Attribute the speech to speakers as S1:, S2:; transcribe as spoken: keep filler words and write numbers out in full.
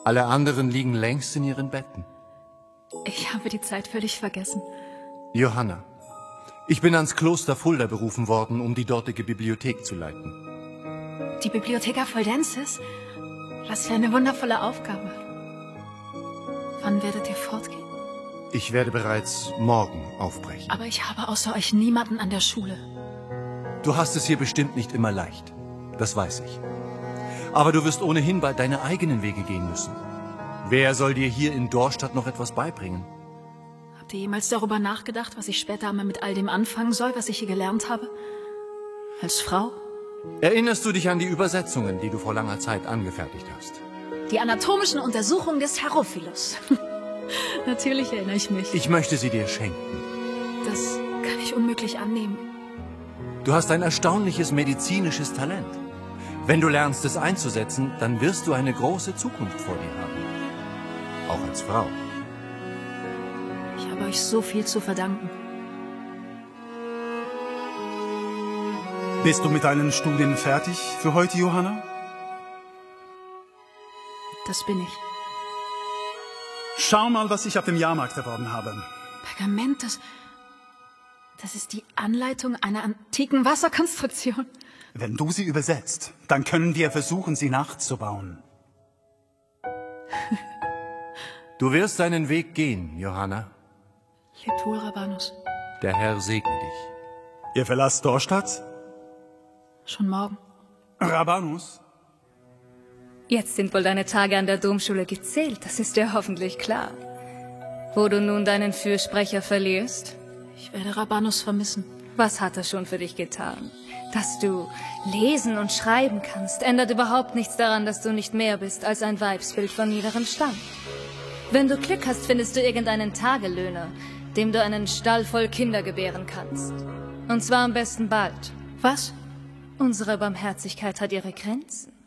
S1: Alle anderen liegen längst in ihren Betten.
S2: Ich habe die Zeit völlig vergessen.
S1: Johanna, ich bin ans Kloster Fulda berufen worden, um die dortige Bibliothek zu leiten.
S2: Die Bibliotheca Fuldensis? Was für eine wundervolle Aufgabe. Wann werdet ihr fortgehen?
S1: Ich werde bereits morgen aufbrechen.
S2: Aber ich habe außer euch niemanden an der Schule.
S1: Du hast es hier bestimmt nicht immer leicht. Das weiß ich. Aber du wirst ohnehin bald deine eigenen Wege gehen müssen. Wer soll dir hier in Dorstadt noch etwas beibringen?
S2: Habt ihr jemals darüber nachgedacht, was ich später einmal mit all dem anfangen soll, was ich hier gelernt habe? Als Frau?
S1: Erinnerst du dich an die Übersetzungen, die du vor langer Zeit angefertigt hast?
S2: Die anatomischen Untersuchungen des Herophilus. Natürlich erinnere ich mich.
S1: Ich möchte sie dir schenken.
S2: Das kann ich unmöglich annehmen.
S1: Du hast ein erstaunliches medizinisches Talent. Wenn du lernst, es einzusetzen, dann wirst du eine große Zukunft vor dir haben. Auch als Frau.
S2: Ich habe euch so viel zu verdanken.
S3: Bist du mit deinen Studien fertig für heute, Johanna?
S2: Das bin ich.
S3: Schau mal, was ich auf dem Jahrmarkt erworben habe.
S2: Pergament, das... Das ist die Anleitung einer antiken Wasserkonstruktion.
S3: Wenn du sie übersetzt, dann können wir versuchen, sie nachzubauen.
S1: Du wirst deinen Weg gehen, Johanna.
S2: Lebt wohl, Rabanus.
S1: Der Herr segne dich.
S3: Ihr verlasst Dorstadt?
S2: Schon morgen.
S3: Rabanus?
S4: Jetzt sind wohl deine Tage an der Domschule gezählt, das ist dir hoffentlich klar. Wo du nun deinen Fürsprecher verlierst?
S2: Ich werde Rabanus vermissen.
S4: Was hat er schon für dich getan? Dass du lesen und schreiben kannst, ändert überhaupt nichts daran, dass du nicht mehr bist als ein Weibsbild von niederem Stand. Wenn du Glück hast, findest du irgendeinen Tagelöhner, dem du einen Stall voll Kinder gebären kannst. Und zwar am besten bald.
S2: Was?
S4: Unsere Barmherzigkeit hat ihre Grenzen.